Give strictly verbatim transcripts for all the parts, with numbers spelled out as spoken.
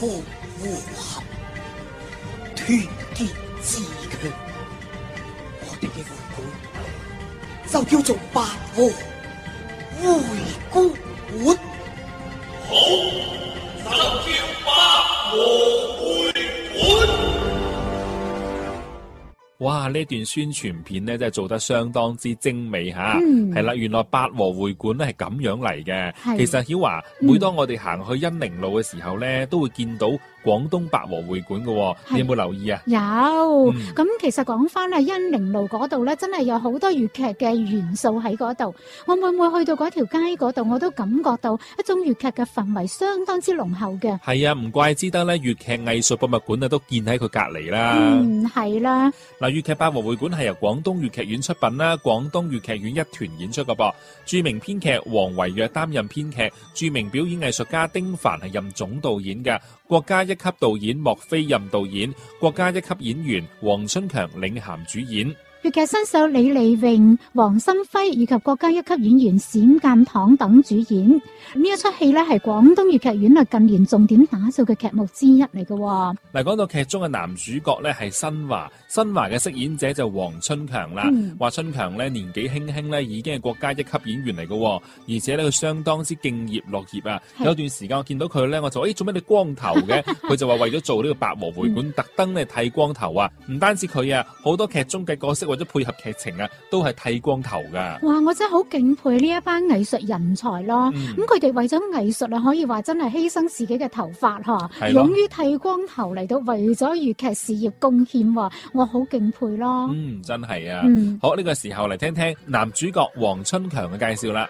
夫和合，團結自強。我哋嘅會館就叫做八和會館。 好，就叫八和會館。 哇！呢段宣傳片咧，真係做得相當之精美吓， 嗯係啦、原來八和會館咧係咁樣嚟嘅。 係其實曉華， 嗯每當我哋行去恩寧路嘅時候咧，都會見到廣東八和會館嘅。你有冇留意啊？ 有， 嗯咁、其實講翻喺恩寧路嗰度咧，真係有好多粵劇嘅元素喺嗰度。我每每去到嗰條街嗰度，我都感覺到一種粵劇嘅氛圍相當之濃厚嘅。 係啊，唔怪之得咧，粵劇藝術博物館啊都建喺佢隔離啦。 嗯，係啦， 嗱，粵劇八和會館係由廣東粵劇院出品啦，廣東粵劇院一團演出嘅噃。著名編劇黃維若擔任編劇，著名表演藝術家丁凡係任總導演嘅，國家一級導演莫非任導演，國家一級演員黃春強領銜主演。 粵劇新秀李麗穎、黃心輝以及國家一級演員冼鑑堂等主演。呢一出戲咧係廣東粵劇院啊近年重點打造嘅劇目之一嚟嘅。 嗱，講到劇中嘅男主角咧係新華，新華嘅飾演者就黃春強啦。 嗯話春強咧年紀輕輕咧已經係國家一級演員嚟嘅，而且咧佢相當之敬業樂業啊。 係有段時間我見到佢咧，我就話：誒做咩你光頭嘅？佢就話為咗做呢個八和會館，特登咧剃光頭啊！唔單止佢啊，好多劇中嘅角色為咗配合劇情啊，都係剃光頭噶。 哇！我真係好敬佩呢一班藝術人才咯。 嗯咁佢哋為咗藝術啊，可以話真係犧牲自己嘅頭髮嚇， 係咯勇於剃光頭嚟到為咗粵劇事業貢獻喎，我好敬佩咯。 嗯，真係啊。 嗯好，呢個時候嚟聽聽男主角黃春強嘅介紹啦。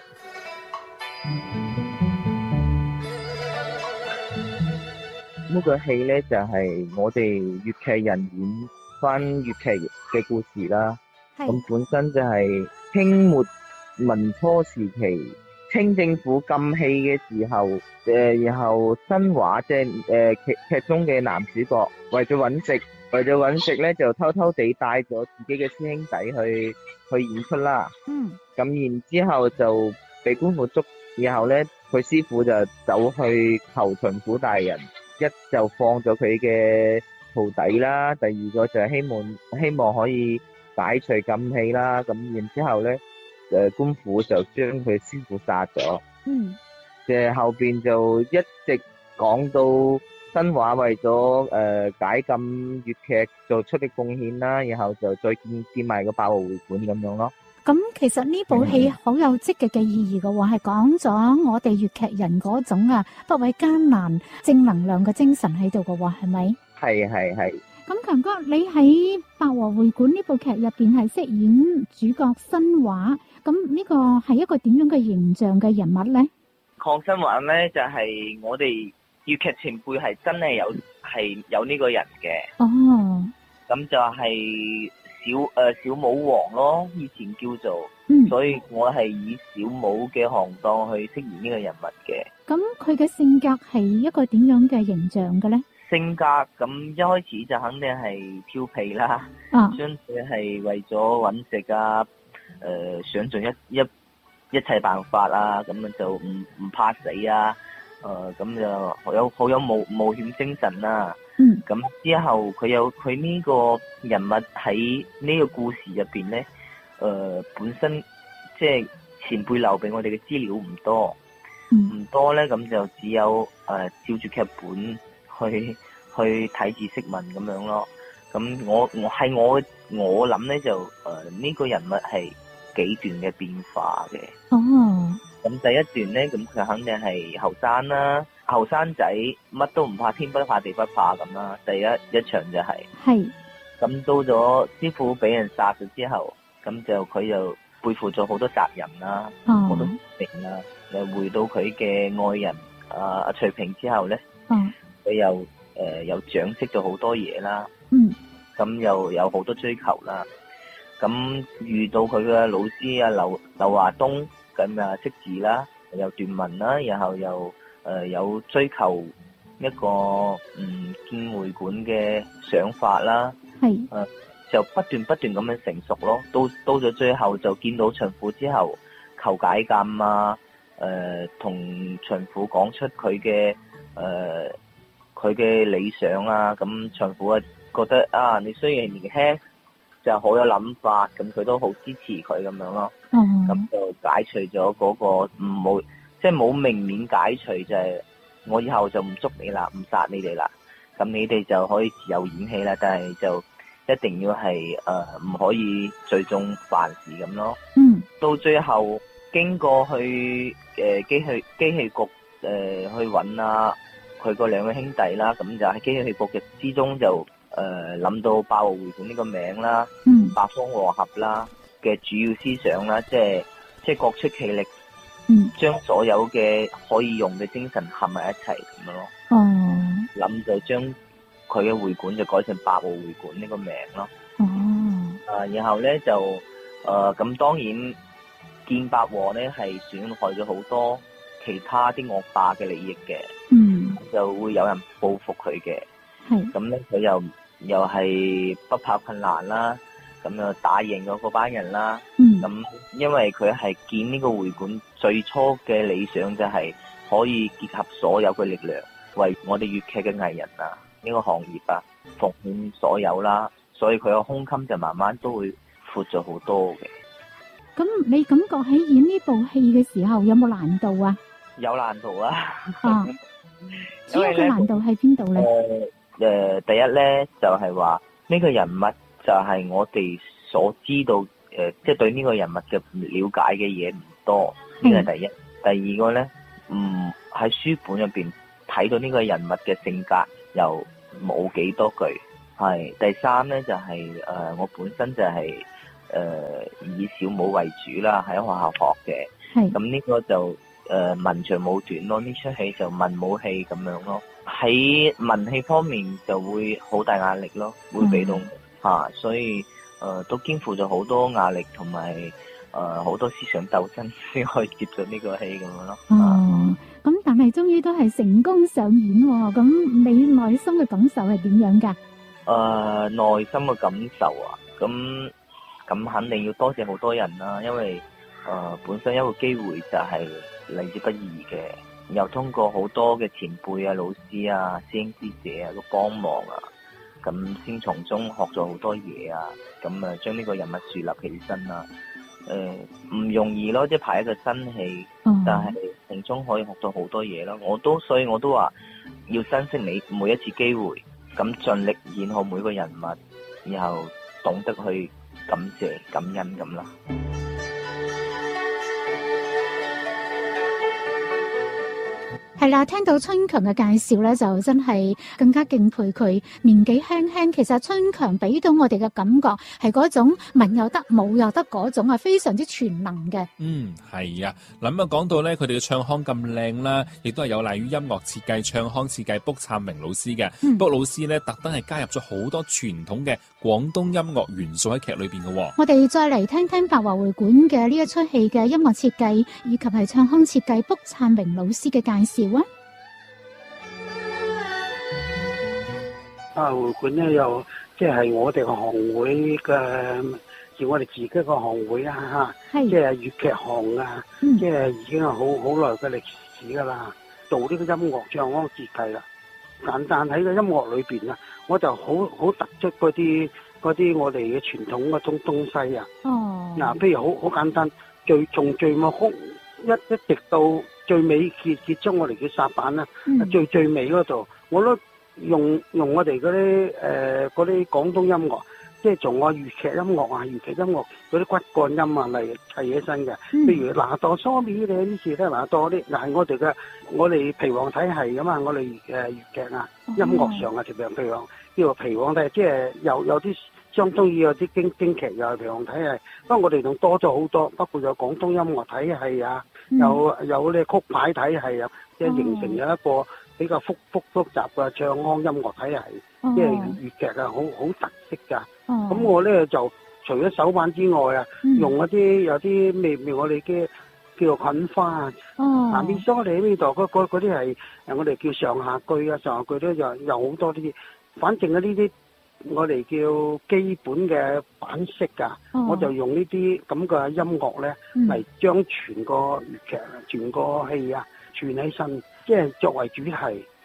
呢個戲咧就係我哋粵劇人演翻粵劇嘅故事啦。 係咁本身就係清末民初時期，清政府禁戲嘅時候，誒，然後新華即係誒劇劇中嘅男主角，為咗揾食，為咗揾食咧就偷偷地帶咗自己嘅師兄弟去去演出啦。 嗯咁然之後就被官府捉，然後咧佢師傅就走去求巡撫大人，一就放咗佢嘅徒弟啦，第二個就係希望希望可以解除禁戲啦。咁然之後咧，誒官府就將佢師傅殺咗。 嗯即係後邊就一直講到新華為咗誒解禁粵劇做出嘅貢獻啦，然後就再建建埋個八和會館咁樣咯。 咁其實呢部戲好有積極嘅意義嘅喎，係講咗我哋粵劇人嗰種啊不畏艱難、正能量嘅精神喺度嘅喎，係咪？ 係係係。 咁強哥，你喺八和會館呢部劇入邊係飾演主角新華，咁呢個係一個點樣嘅形象嘅人物呢？ 鄺新華咧就係、我哋粵劇前輩係真係有係有呢個人嘅， 哦， 咁就係小誒、呃、小武王咯，以前叫做， 嗯， 所以我係以小武嘅行當去飾演呢個人物嘅。 咁佢嘅性格係一個點樣嘅形象嘅呢？ 性格咁一開始就肯定係調皮啦， 啊， 相對係為咗揾食啊，誒、呃、想盡一一一切辦法啊，咁樣就唔唔怕死啊，誒、呃、咁就好有好有冒冒險精神啊。 嗯， 咁之後佢有佢呢個人物喺呢個故事入邊咧，誒、呃、本身即係前輩留俾我哋嘅資料唔多，唔、 嗯多咧，咁就只有誒、呃、照住劇本去去睇字識文咁樣咯。咁我我係我我諗咧就誒呢、呃呢個人物係幾段嘅變化嘅。 哦， 咁第一段咧，咁佢肯定係後生啦，後生仔乜都唔怕，天不怕地不怕咁啦。第一一場就係、是， 係， 咁到咗師傅俾人殺咗之後，咁就佢就背負咗好多責任啦，好多哦， 責任啦。誒回到佢嘅愛人啊阿徐平之後咧， 哦， 佢又誒、呃、又長識咗好多嘢啦， 嗯， 咁又有好多追求啦。咁遇到佢嘅老師啊劉劉華東。咁啊識字啦，又斷文啦，然後又誒、呃、有追求一個嗯建會館嘅想法啦， 係， 誒、呃、就不斷不斷咁樣成熟咯。到到咗最後就見到巡撫之後求解禁啊，誒同巡撫講出佢嘅誒佢嘅理想啊，咁長父啊覺得啊，你雖然年輕，就好有諗法，咁佢都好支持佢咁樣咯。咁、 哦、 就解除咗嗰、個唔冇，即係冇明面解除，就係、是、我以後就唔捉你啦，唔殺你哋啦。咁你哋就可以自由演戲啦，但係就一定要係誒唔可以聚眾犯事咁咯。 嗯， 到最後經過去誒、呃、機器機器局誒、呃、去揾啊佢個兩個兄弟啦，咁就喺機器局嘅之中就誒諗、呃、到八和會館呢個名啦， 嗯， 八方和合啦嘅主要思想啦，即係即係各出奇力， 嗯， 將所有嘅可以用嘅精神合埋一齊咁樣咯。 哦， 諗就將佢嘅會館就改成八和會館呢個名咯。 哦， 啊，然後咧就誒咁、呃、當然建八和咧係損害咗好多其他啲惡霸嘅利益嘅， 嗯， 就會有人報復佢嘅。 係， 咁咧佢又又係不怕困難啦，咁就打贏咗嗰班人啦。 嗯， 咁因為佢係建呢個會館最初嘅理想就係可以結合所有嘅力量，為我哋粵劇嘅藝人啊，呢個行業啊，奉獻所有啦，所以佢個胸襟就慢慢都會闊咗好多嘅。 咁你感覺喺演呢部戲嘅時候有冇難度啊？ 有難度啊！ 啊，主要嘅難度喺邊度咧？ 誒誒，第一咧就係話呢個人物就係我哋所知道誒，即係對呢個人物嘅了解嘅嘢唔多，呢個係第一。第二個咧，唔喺書本入邊睇到呢個人物嘅性格又冇幾多句。係第三咧就係誒，我本身就係誒以小武為主啦，喺學校學嘅。 係咁呢個就誒文長武短咯，呢出戲就文武戲咁樣咯。喺文戲方面就會好大壓力咯，會俾到嚇，所以誒都肩負咗好多壓力同埋誒好多思想鬥爭先可以接咗呢個戲咁樣咯。 哦，咁但係終於都係成功上演喎，咁你內心嘅感受係點樣㗎？ 誒內心嘅感受啊，咁咁肯定要多謝好多人啦，因為誒本身一個機會就係嚟之不易嘅。又通過好多嘅前輩啊、老師啊、師兄師姐啊個幫忙啊，咁先從中學咗好多嘢啊，咁啊將呢個人物樹立起身啦。誒、呃、唔容易咯，即係排一個新戲，嗯、但係從中可以學到好多嘢咯。我都所以我都話要珍惜你每一次機會，咁盡力演好每個人物，然後懂得去感謝感恩咁啦。 係啦，聽到春強嘅介紹咧，就真係更加敬佩佢年紀輕輕。其實春強俾到我哋嘅感覺係嗰種文又得武又得嗰種啊，非常之全能嘅。 嗯，係啊。諗啊，講到咧，佢哋嘅唱腔咁靚啦，亦都係有賴於音樂設計、唱腔設計卜燦明老師嘅。 嗯、 卜老師咧，特登係加入咗好多傳統嘅廣東音樂元素喺劇裏邊嘅。 我哋再嚟聽聽八和會館嘅呢一出戲嘅音樂設計以及係唱腔設計卜燦明老師嘅介紹啊。 八和會館咧，又即係我哋個行會嘅，叫我哋自己個行會啊嚇，即係粵劇行啊， 嗯、 即係已經係好好耐嘅歷史噶啦。做呢個音樂唱腔設計啦，簡單喺個音樂裏邊啊，我就好好突出嗰啲嗰啲我哋嘅傳統嗰種東西啊。 哦， 嗱，譬如好好簡單，最從序幕曲一一直到最尾結結束我哋嘅殺板啦，嗯、最最尾嗰度我都。用用我哋嗰啲誒嗰啲廣東音樂，即係從我粵劇音樂啊、粵劇音樂嗰啲骨幹音啊嚟砌起身嘅。 嗯、 譬如拿多梳咪咧，呢次咧拿多啲，嗱係我哋嘅我哋皮黃體系噶嘛，我哋誒粵劇啊音樂上啊，特別譬如叫做皮黃體系，即係有有啲相當於有啲京京劇又係皮黃體系，不過我哋仲多咗好多，包括有廣東音樂體系啊，嗯、有有咧曲牌體系啊，即係形成咗一個。比較複複複雜嘅唱腔音樂體系，即係粵劇啊，好好特色㗎。咁、哦、我咧就除咗手板之外啊，嗯、用一啲有啲咩咩我哋嘅叫做菌花啊，南邊梳嚟呢度嗰嗰啲係誒我哋叫上下句啊，上下句咧又有好多呢啲，反正啊呢啲我哋叫基本嘅版式㗎，哦、我就用呢啲咁嘅音樂咧嚟將全個粵劇、全個戲啊串起身。即係作為主題，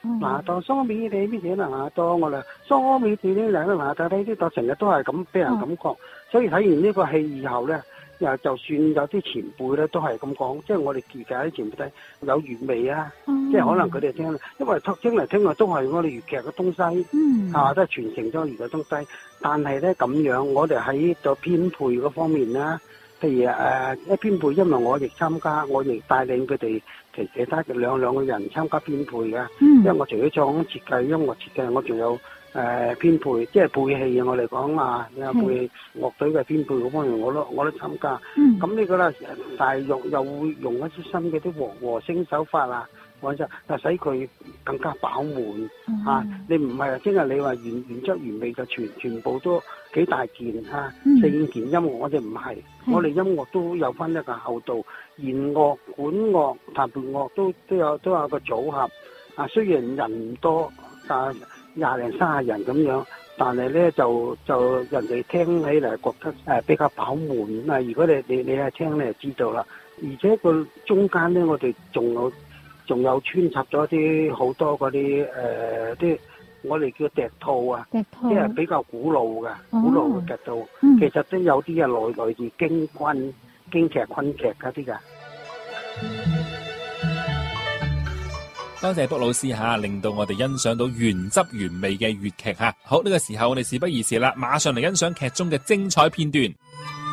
拿到梳美你乜嘢啦，拿到我哋梳美你呢兩個拿到呢啲，就成日都係咁俾人感覺。所以睇完呢個戲以後咧，又就算有啲前輩咧都係咁講，即係我哋粵劇啲前輩睇有粵味啊，即係可能佢哋聽，因為聽嚟聽去都係我哋粵劇嘅東西， 嗯， 啊都係傳承咗粵嘅東西。但係咧咁樣，我哋喺個編配嗰方面咧，譬如誒一編配，因為我亦參加，我亦帶領佢哋其其他嘅兩兩個人參加編配嘅， 嗯， 因為我除咗唱設計、音樂設計，我仲有。誒、呃、編配，即係配戲，我嚟講啊，有配樂隊嘅編配嗰方面，我都我都參加。 嗯， 咁呢個咧，但係用又會用一啲新嘅啲和和聲手法啊，或者就使佢更加飽滿、嗯、啊！你唔係即係你話原原汁原味就全全部都幾大件啊，嗯、四五件音樂，我哋唔係，我哋音樂都有分一個厚度，弦樂、管樂、彈撥樂都都有都有個組合啊。雖然人唔多，但廿零三十人咁樣，但係咧就就人哋聽起嚟覺得誒比較飽滿啊！如果你你你係聽你就知道啦。而且個中間咧，我哋仲有仲有穿插咗啲好多嗰啲誒啲我哋叫笛套啊，即係比較古老嘅、哦、古老嘅笛套。嗯、其實都有啲係來來自京昆、京劇、昆劇嗰啲㗎。 多謝卜老師吓，令到我哋欣賞到原汁原味嘅粵劇吓。好，呢個時候我哋事不宜遲啦，馬上嚟欣賞劇中嘅精彩片段。